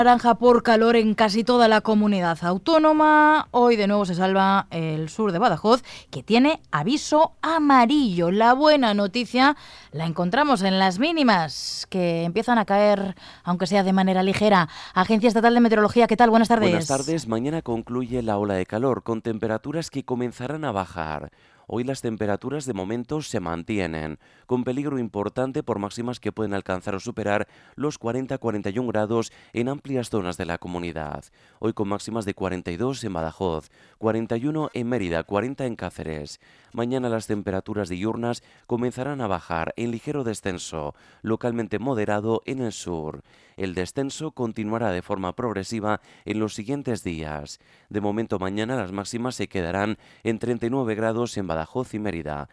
Naranja por calor en casi toda la comunidad autónoma. Hoy de nuevo se salva el sur de Badajoz, que tiene aviso amarillo. La buena noticia la encontramos en las mínimas, que empiezan a caer, aunque sea de manera ligera. Agencia Estatal de Meteorología, ¿qué tal? Buenas tardes. Buenas tardes. Mañana concluye la ola de calor, con temperaturas que comenzarán a bajar. Hoy las temperaturas de momento se mantienen, con peligro importante por máximas que pueden alcanzar o superar los 40-41 grados en amplias zonas de la comunidad. Hoy con máximas de 42 en Badajoz, 41 en Mérida, 40 en Cáceres. Mañana las temperaturas diurnas comenzarán a bajar en ligero descenso, localmente moderado en el sur. El descenso continuará de forma progresiva en los siguientes días. De momento mañana las máximas se quedarán en 39 grados en Badajoz y Mérida,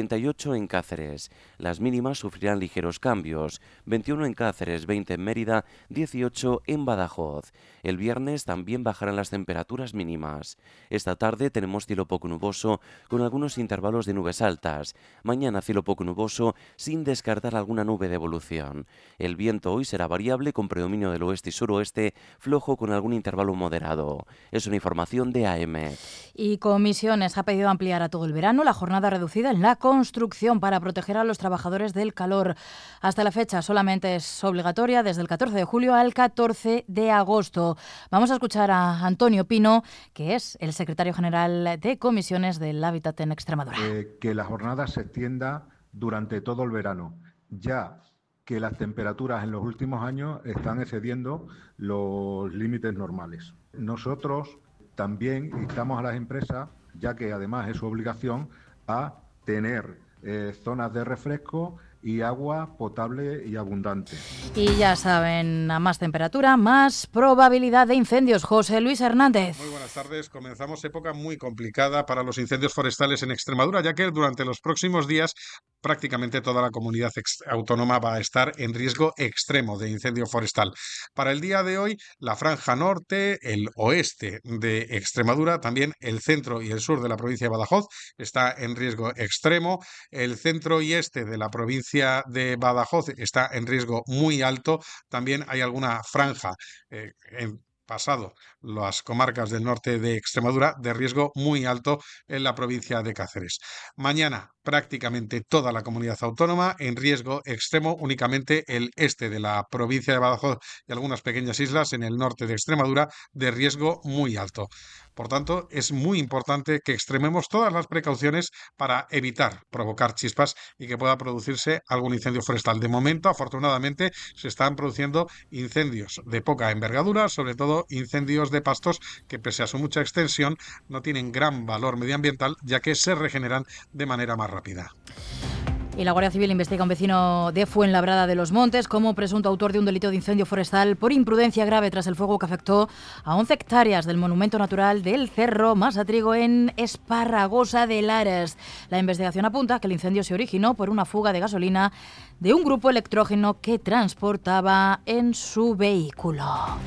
38 en Cáceres. Las mínimas sufrirán ligeros cambios, 21 en Cáceres, 20 en Mérida, 18 en Badajoz. El viernes también bajarán las temperaturas mínimas. Esta tarde tenemos cielo poco nuboso con algunos intervalos de nubes altas. Mañana cielo poco nuboso sin descartar alguna nube de evolución. El viento hoy será variable con predominio del oeste y suroeste, flojo con algún intervalo moderado. Es una información de AEMET. Y Comisiones ha pedido ampliar a todo el verano la jornada reducida en la construcción para proteger a los trabajadores del calor. Hasta la fecha solamente es obligatoria desde el 14 de julio al 14 de agosto. Vamos a escuchar a Antonio Pino, que es el secretario general de Comisiones del Hábitat en Extremadura. Que la jornada se extienda durante todo el verano, ya que las temperaturas en los últimos años están excediendo los límites normales. Nosotros también instamos a las empresas, ya que además es su obligación, a tener zonas de refresco y agua potable y abundante. Y ya saben, a más temperatura, más probabilidad de incendios. José Luis Hernández. Muy buenas tardes. Comenzamos época muy complicada para los incendios forestales en Extremadura, ya que durante los próximos días prácticamente toda la comunidad autónoma va a estar en riesgo extremo de incendio forestal. Para el día de hoy, la franja norte, el oeste de Extremadura, también el centro y el sur de la provincia de Badajoz está en riesgo extremo. El centro y este de la provincia de Badajoz está en riesgo muy alto. También hay alguna franja en pasado las comarcas del norte de Extremadura de riesgo muy alto en la provincia de Cáceres. Mañana prácticamente toda la comunidad autónoma en riesgo extremo, únicamente el este de la provincia de Badajoz y algunas pequeñas islas en el norte de Extremadura de riesgo muy alto. Por tanto, es muy importante que extrememos todas las precauciones para evitar provocar chispas y que pueda producirse algún incendio forestal. De momento, afortunadamente, se están produciendo incendios de poca envergadura, sobre todo incendios de pastos que, pese a su mucha extensión, no tienen gran valor medioambiental, ya que se regeneran de manera más rápida. Y la Guardia Civil investiga a un vecino de Fuenlabrada de los Montes como presunto autor de un delito de incendio forestal por imprudencia grave tras el fuego que afectó a 11 hectáreas del monumento natural del Cerro Masatrigo en Esparragosa de Lares. La investigación apunta que el incendio se originó por una fuga de gasolina de un grupo electrógeno que transportaba en su vehículo.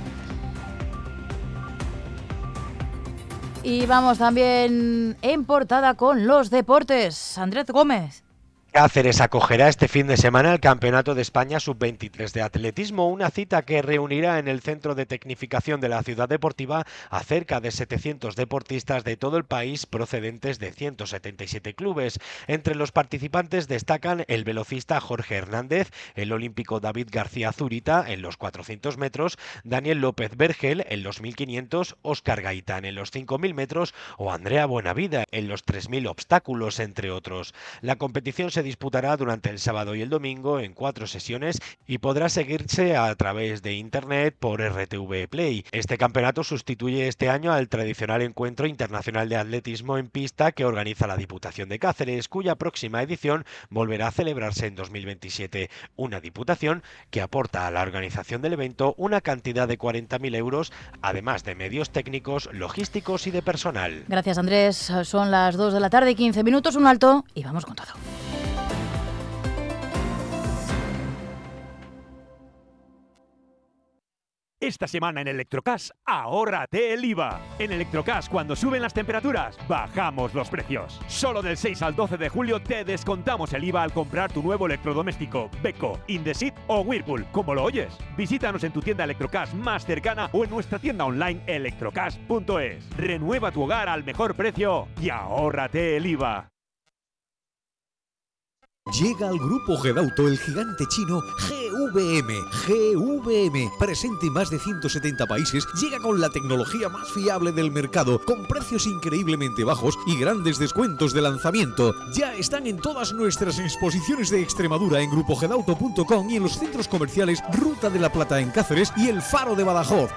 Y vamos también en portada con los deportes. Andrés Gómez. Cáceres acogerá este fin de semana el Campeonato de España Sub-23 de atletismo, una cita que reunirá en el Centro de Tecnificación de la Ciudad Deportiva a cerca de 700 deportistas de todo el país procedentes de 177 clubes. Entre los participantes destacan el velocista Jorge Hernández, el olímpico David García Zurita en los 400 metros, Daniel López Vergel en los 1500, Óscar Gaitán en los 5000 metros o Andrea Buenavida en los 3000 obstáculos, entre otros. La competición se disputará durante el sábado y el domingo en 4 sesiones y podrá seguirse a través de internet por RTV Play. Este campeonato sustituye este año al tradicional Encuentro Internacional de Atletismo en Pista que organiza la Diputación de Cáceres, cuya próxima edición volverá a celebrarse en 2027. Una diputación que aporta a la organización del evento una cantidad de 40.000 euros, además de medios técnicos, logísticos y de personal. Gracias, Andrés. Son las 2 de la tarde y 15 minutos, un alto y vamos con todo. Esta semana en Electrocash, ahórrate el IVA. En Electrocash, cuando suben las temperaturas, bajamos los precios. Solo del 6 al 12 de julio te descontamos el IVA al comprar tu nuevo electrodoméstico, Beko, Indesit o Whirlpool, como lo oyes. Visítanos en tu tienda Electrocash más cercana o en nuestra tienda online electrocash.es. Renueva tu hogar al mejor precio y ahórrate el IVA. Llega al grupo Gedauto el gigante chino GVM, presente en más de 170 países, llega con la tecnología más fiable del mercado, con precios increíblemente bajos y grandes descuentos de lanzamiento. Ya están en todas nuestras exposiciones de Extremadura en grupogedauto.com y en los centros comerciales Ruta de la Plata en Cáceres y El Faro de Badajoz.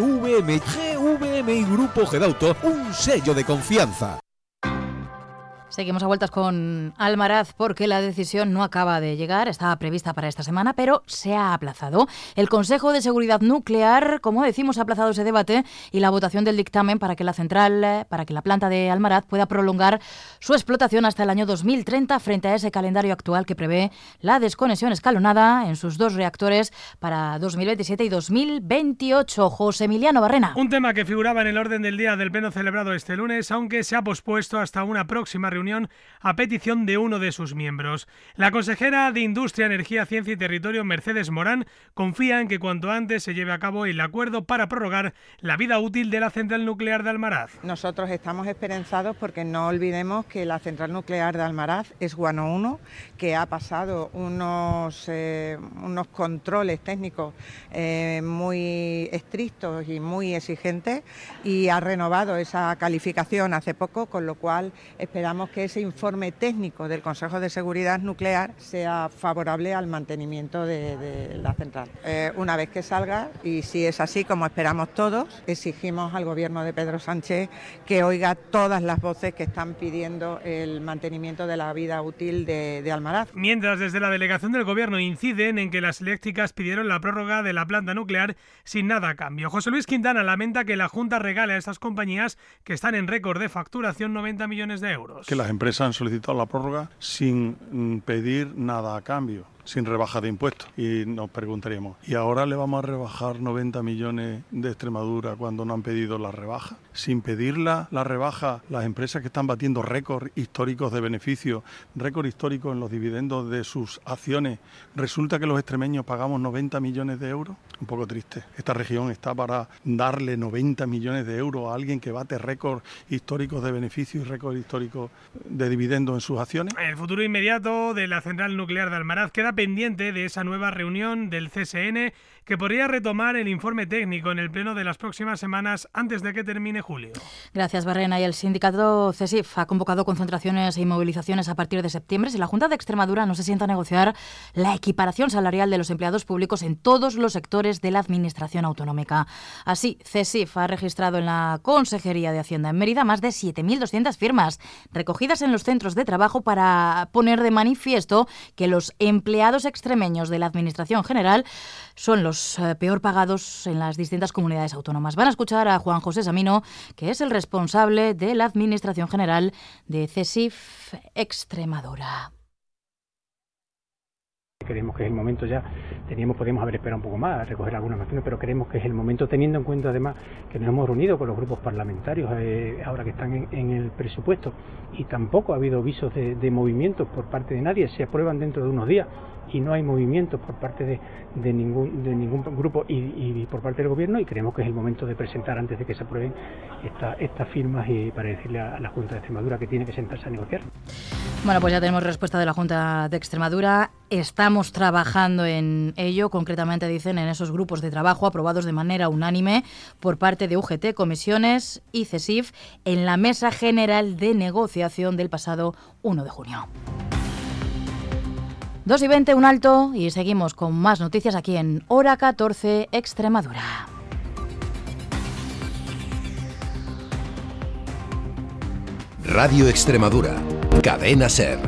GVM y Grupo Gedauto, un sello de confianza. Seguimos a vueltas con Almaraz porque la decisión no acaba de llegar. Estaba prevista para esta semana, pero se ha aplazado. El Consejo de Seguridad Nuclear, como decimos, ha aplazado ese debate y la votación del dictamen para que la planta de Almaraz pueda prolongar su explotación hasta el año 2030 frente a ese calendario actual que prevé la desconexión escalonada en sus 2 reactores para 2027 y 2028. José Emiliano Barrena. Un tema que figuraba en el orden del día del pleno celebrado este lunes, aunque se ha pospuesto hasta una próxima reunión a petición de uno de sus miembros. La consejera de Industria, Energía, Ciencia y Territorio, Mercedes Morán, confía en que cuanto antes se lleve a cabo el acuerdo para prorrogar la vida útil de la central nuclear de Almaraz. Nosotros estamos esperanzados porque no olvidemos que la central nuclear de Almaraz es Guano 1, que ha pasado unos controles técnicos muy estrictos y muy exigentes y ha renovado esa calificación hace poco, con lo cual esperamos que ese informe técnico del Consejo de Seguridad Nuclear sea favorable al mantenimiento de la central. Una vez que salga, y si es así como esperamos todos, exigimos al Gobierno de Pedro Sánchez que oiga todas las voces que están pidiendo el mantenimiento de la vida útil de Almaraz. Mientras desde la delegación del Gobierno inciden en que las eléctricas pidieron la prórroga de la planta nuclear sin nada a cambio. José Luis Quintana lamenta que la Junta regale a estas compañías que están en récord de facturación 90 millones de euros. Que las empresas han solicitado la prórroga sin pedir nada a cambio, sin rebaja de impuestos. Y nos preguntaríamos, ¿y ahora le vamos a rebajar 90 millones de Extremadura cuando no han pedido la rebaja? Sin pedir la rebaja, las empresas que están batiendo récords históricos de beneficio, récord histórico en los dividendos de sus acciones, resulta que los extremeños pagamos 90 millones de euros. Un poco triste. Esta región está para darle 90 millones de euros a alguien que bate récords históricos de beneficio y récord histórico de dividendos en sus acciones. El futuro inmediato de la central nuclear de Almaraz queda pendiente de esa nueva reunión del CSN que podría retomar el informe técnico en el pleno de las próximas semanas antes de que termine julio. Gracias, Barrena. Y el sindicato CESIF ha convocado concentraciones y movilizaciones a partir de septiembre si la Junta de Extremadura no se sienta a negociar la equiparación salarial de los empleados públicos en todos los sectores de la Administración autonómica. Así, CESIF ha registrado en la Consejería de Hacienda en Mérida más de 7.200 firmas recogidas en los centros de trabajo para poner de manifiesto que los empleados extremeños de la Administración General son los peor pagados en las distintas comunidades autónomas. Van a escuchar a Juan José Samino, que es el responsable de la Administración General de CESIF Extremadura. Creemos que es el momento ya, podríamos haber esperado un poco más, a recoger algunas cuestiones, pero creemos que es el momento, teniendo en cuenta además que nos hemos reunido con los grupos parlamentarios ahora que están en el presupuesto y tampoco ha habido avisos de movimientos por parte de nadie, se aprueban dentro de unos días y no hay movimientos por parte de ningún grupo y por parte del Gobierno, y creemos que es el momento de presentar antes de que se aprueben estas firmas y para decirle a la Junta de Extremadura que tiene que sentarse a negociar. Bueno, pues ya tenemos respuesta de la Junta de Extremadura. Estamos trabajando en ello, concretamente dicen en esos grupos de trabajo aprobados de manera unánime por parte de UGT, comisiones y CESIF en la Mesa General de Negociación del pasado 1 de junio. 2:20, un alto y seguimos con más noticias aquí en Hora 14 Extremadura. Radio Extremadura, Cadena SER.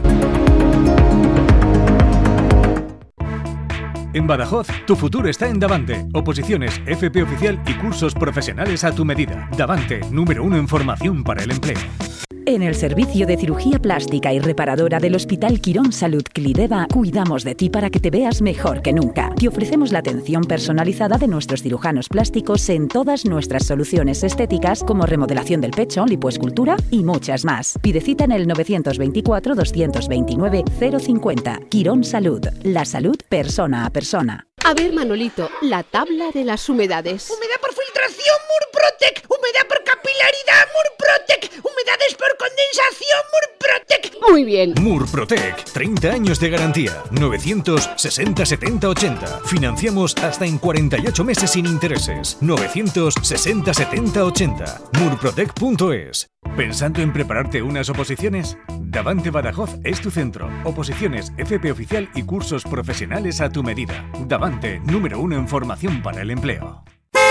En Badajoz, tu futuro está en Davante. Oposiciones, FP oficial y cursos profesionales a tu medida. Davante, número 1 en formación para el empleo. En el servicio de cirugía plástica y reparadora del Hospital Quirón Salud Clideva cuidamos de ti para que te veas mejor que nunca. Te ofrecemos la atención personalizada de nuestros cirujanos plásticos en todas nuestras soluciones estéticas como remodelación del pecho, lipoescultura y muchas más. Pide cita en el 924-229-050. Quirón Salud, la salud persona a persona. A ver, Manolito, la tabla de las humedades. Humedad por filtración, Murprotec. Humedad por capilaridad, Murprotec. Humedades por condensación, Murprotec. Muy bien. Murprotec, 30 años de garantía. 960 70 80. Financiamos hasta en 48 meses sin intereses. 960 70 80. Murprotec.es. ¿Pensando en prepararte unas oposiciones? Davante Badajoz es tu centro. Oposiciones, FP oficial y cursos profesionales a tu medida. Davante, número 1 en formación para el empleo.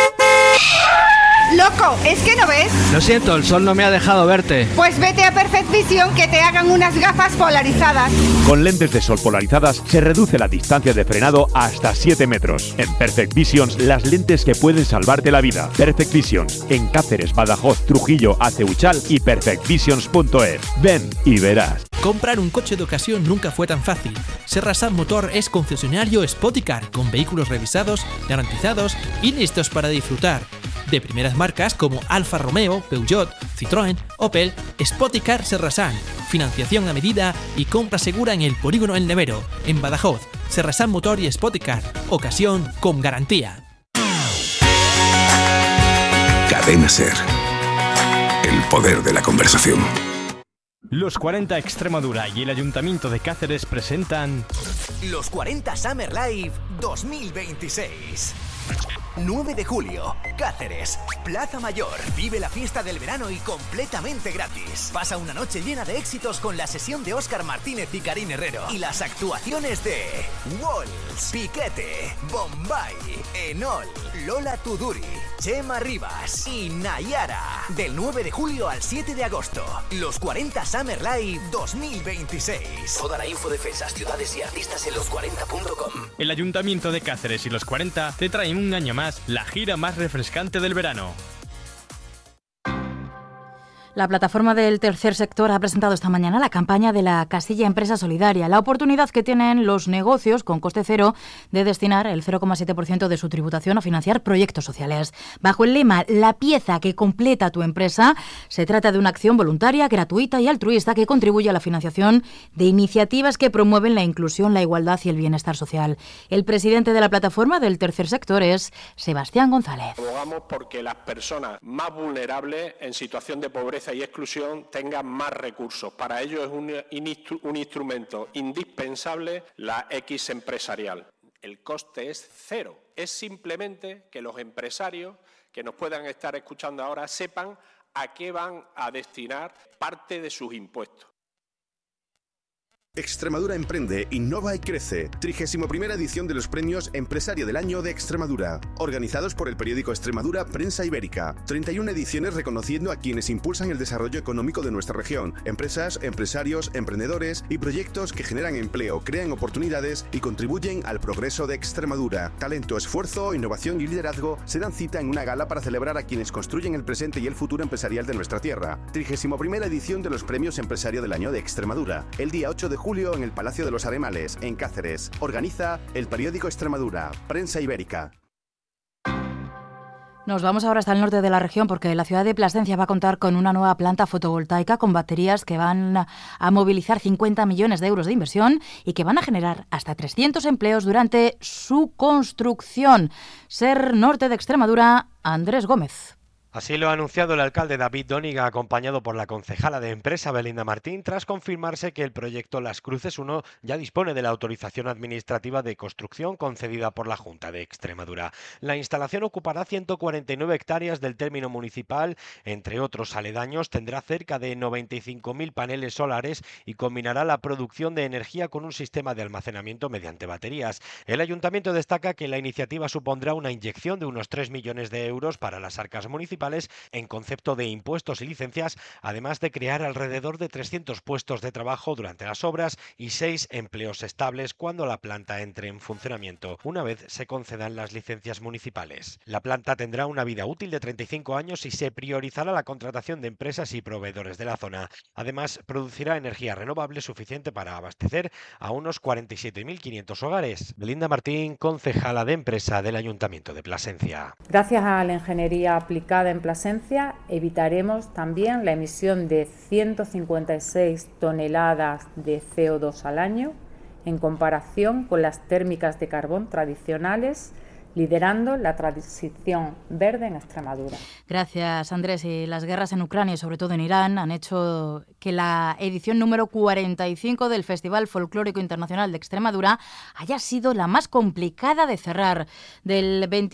¡Loco! ¿Es que no ves? Lo siento, el sol no me ha dejado verte. Pues vete a Perfect Vision que te hagan unas gafas polarizadas. Con lentes de sol polarizadas se reduce la distancia de frenado hasta 7 metros. En Perfect Visions, las lentes que pueden salvarte la vida. Perfect Visions, en Cáceres, Badajoz, Trujillo, Aceuchal y perfectvisions.es. Ven y verás. Comprar un coche de ocasión nunca fue tan fácil. Serrasat Motor es concesionario Spoticar, con vehículos revisados, garantizados y listos para disfrutar. De primeras marcas como Alfa Romeo, Peugeot, Citroën, Opel, Spoticar Serrasat. Financiación a medida y compra segura en el Polígono El Nevero, en Badajoz. Serrasat Motor y Spoticar. Ocasión con garantía. Cadena SER. El poder de la conversación. Los 40 Extremadura y el Ayuntamiento de Cáceres presentan Los 40 Summer Live 2026. 9 de julio, Cáceres, Plaza Mayor. Vive la fiesta del verano y completamente gratis. Pasa una noche llena de éxitos con la sesión de Óscar Martínez y Karin Herrero. Y las actuaciones de Walls, Piquete, Bombay, Enol, Lola Tuduri, Chema Rivas y Nayara. Del 9 de julio al 7 de agosto. Los 40 Summer Live 2026. Toda la info de fechas, ciudades y artistas en los40.com. El Ayuntamiento de Cáceres y los 40 te traen un año más la gira más refrescante del verano. La plataforma del tercer sector ha presentado esta mañana la campaña de la Casilla Empresa Solidaria, la oportunidad que tienen los negocios con coste cero de destinar el 0,7% de su tributación a financiar proyectos sociales. Bajo el lema La pieza que completa tu empresa, se trata de una acción voluntaria, gratuita y altruista que contribuye a la financiación de iniciativas que promueven la inclusión, la igualdad y el bienestar social. El presidente de la plataforma del tercer sector es Sebastián González. Abogamos porque las personas más vulnerables en situación de pobreza y exclusión tengan más recursos. Para ello es un instrumento indispensable la X empresarial. El coste es cero. Es simplemente que los empresarios que nos puedan estar escuchando ahora sepan a qué van a destinar parte de sus impuestos. Extremadura emprende, innova y crece. 31ª edición de los premios Empresario del Año de Extremadura, organizados por el periódico Extremadura Prensa Ibérica. 31 ediciones reconociendo a quienes impulsan el desarrollo económico de nuestra región. Empresas, empresarios, emprendedores y proyectos que generan empleo, crean oportunidades y contribuyen al progreso de Extremadura. Talento, esfuerzo, innovación y liderazgo se dan cita en una gala para celebrar a quienes construyen el presente y el futuro empresarial de nuestra tierra. 31ª edición de los premios Empresario del Año de Extremadura. El día 8 de julio en el Palacio de los Aremales, en Cáceres. Organiza el periódico Extremadura, Prensa Ibérica. Nos vamos ahora hasta el norte de la región porque la ciudad de Plasencia va a contar con una nueva planta fotovoltaica con baterías que van a movilizar 50 millones de euros de inversión y que van a generar hasta 300 empleos durante su construcción. SER Norte de Extremadura, Andrés Gómez. Así lo ha anunciado el alcalde David Dóniga, acompañado por la concejala de Empresa Belinda Martín, tras confirmarse que el proyecto Las Cruces 1 ya dispone de la autorización administrativa de construcción concedida por la Junta de Extremadura. La instalación ocupará 149 hectáreas del término municipal, entre otros aledaños, tendrá cerca de 95.000 paneles solares y combinará la producción de energía con un sistema de almacenamiento mediante baterías. El ayuntamiento destaca que la iniciativa supondrá una inyección de unos 3 millones de euros para las arcas municipales municipales en concepto de impuestos y licencias, además de crear alrededor de 300 puestos de trabajo durante las obras y 6 empleos estables cuando la planta entre en funcionamiento, una vez se concedan las licencias municipales. La planta tendrá una vida útil de 35 años y se priorizará la contratación de empresas y proveedores de la zona. Además, producirá energía renovable suficiente para abastecer a unos 47.500 hogares. Belinda Martín, concejala de empresa del Ayuntamiento de Plasencia. Gracias a la ingeniería aplicada en Plasencia, evitaremos también la emisión de 156 toneladas de CO2 al año, en comparación con las térmicas de carbón tradicionales, liderando la transición verde en Extremadura. Gracias, Andrés. Y las guerras en Ucrania y sobre todo en Irán han hecho que la edición número 45 del Festival Folclórico Internacional de Extremadura haya sido la más complicada de cerrar. Del 10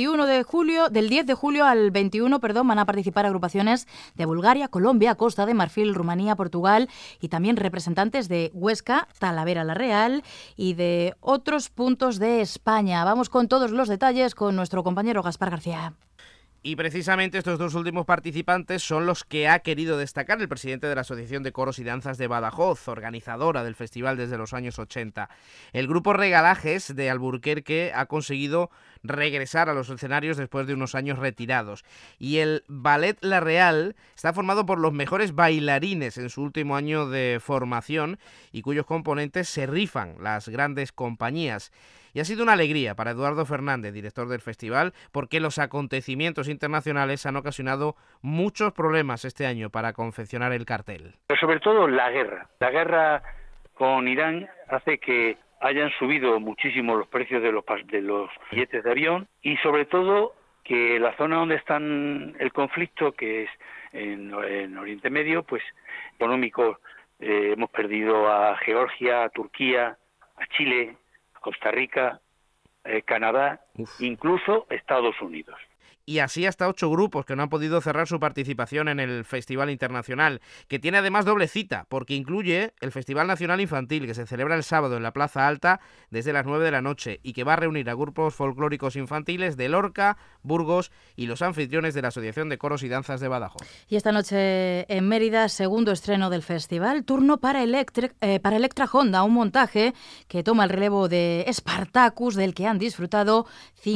de julio al 21, van a participar agrupaciones de Bulgaria, Colombia, Costa de Marfil, Rumanía, Portugal y también representantes de Huesca, Talavera la Real y de otros puntos de España. Vamos con todos los detalles con nuestro compañero Gaspar García. Y precisamente estos dos últimos participantes son los que ha querido destacar el presidente de la Asociación de Coros y Danzas de Badajoz, organizadora del festival desde los años 80. El grupo Regalajes de Alburquerque ha conseguido regresar a los escenarios después de unos años retirados. Y el Ballet La Real está formado por los mejores bailarines en su último año de formación y cuyos componentes se rifan las grandes compañías. Y ha sido una alegría para Eduardo Fernández, director del festival, porque los acontecimientos internacionales han ocasionado muchos problemas este año para confeccionar el cartel. Pero sobre todo la guerra. La guerra con Irán hace que hayan subido muchísimo los precios de los billetes de avión y sobre todo que la zona donde está el conflicto, que es en Oriente Medio, pues económico, hemos perdido a Georgia, a Turquía, a Chile, Costa Rica, Canadá, incluso Estados Unidos. Y así hasta 8 grupos que no han podido cerrar su participación en el Festival Internacional, que tiene además doble cita, porque incluye el Festival Nacional Infantil, que se celebra el sábado en la Plaza Alta desde las 9 de la noche y que va a reunir a grupos folclóricos infantiles de Lorca, Burgos y los anfitriones de la Asociación de Coros y Danzas de Badajoz. Y esta noche en Mérida, segundo estreno del festival, turno para Electra Honda, un montaje que toma el relevo de Spartacus, del que han disfrutado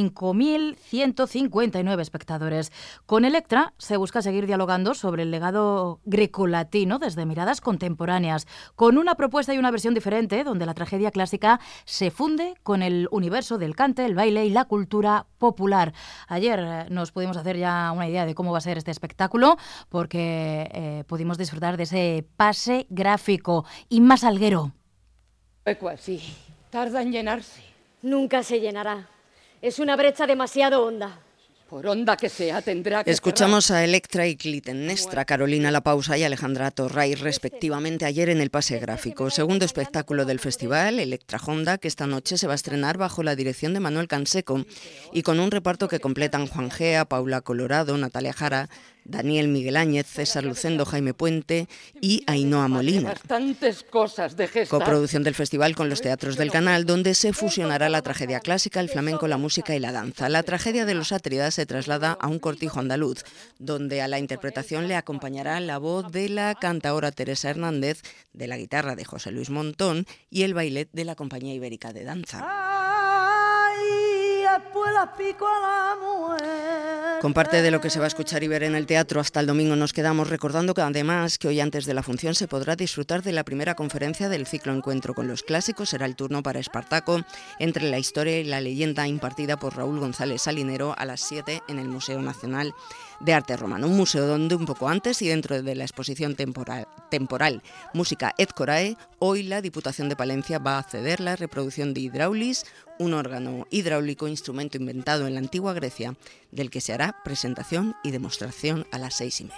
5.159 espectadores. Con Electra se busca seguir dialogando sobre el legado grecolatino desde miradas contemporáneas, con una propuesta y una versión diferente donde la tragedia clásica se funde con el universo del cante, el baile y la cultura popular. Ayer nos pudimos hacer ya una idea de cómo va a ser este espectáculo porque pudimos disfrutar de ese pase gráfico. Inma Salguero. Pues sí, tarda en llenarse. Nunca se llenará. Es una brecha demasiado honda. Por honda que sea, tendrá que Escuchamos cerrar. a Electra y Clitemnestra, Carolina La Pausa y Alejandra Torray, respectivamente, ayer en el pase gráfico. Segundo espectáculo del festival, Electra Honda, que esta noche se va a estrenar bajo la dirección de Manuel Canseco y con un reparto que completan Juan Gea, Paula Colorado, Natalia Jara, Daniel Miguel Áñez, César Lucendo, Jaime Puente y Ainhoa Molina. Bastantes cosas de gestar. Coproducción del festival con los teatros del canal, donde se fusionará la tragedia clásica, el flamenco, la música y la danza. La tragedia de los Átridas se traslada a un cortijo andaluz, donde a la interpretación le acompañará la voz de la cantaora Teresa Hernández, de la guitarra de José Luis Montón y el bailet de la Compañía Ibérica de Danza. Con parte de lo que se va a escuchar y ver en el teatro hasta el domingo nos quedamos, recordando que además que hoy antes de la función se podrá disfrutar de la primera conferencia del ciclo Encuentro con los Clásicos. Será el turno para Espartaco, entre la historia y la leyenda, impartida por Raúl González Salinero a las 7 en el Museo Nacional de Arte Romano. Un museo donde un poco antes y dentro de la exposición temporal Música et Corae, hoy la Diputación de Palencia va a ceder la reproducción de Hidraulis, un órgano hidráulico, instrumento inventado en la antigua Grecia, del que se hará presentación y demostración a las 6:30.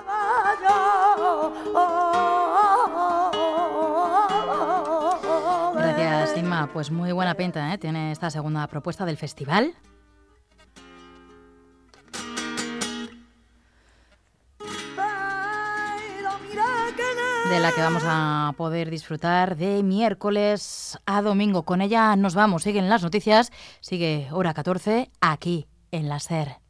Gracias, Inma. Pues muy buena pinta, ¿eh? Tiene esta segunda propuesta del festival. De la que vamos a poder disfrutar de miércoles a domingo. Con ella nos vamos. Siguen las noticias. Sigue hora 14 aquí en la SER.